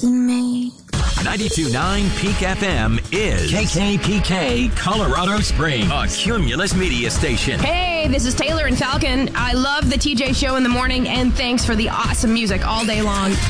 he made. 92.9 Peak FM is KKPK Colorado Springs, a Cumulus media station. Hey, this is Taylor and Falcon. I love the TJ show in the morning, and thanks for the awesome music all day long.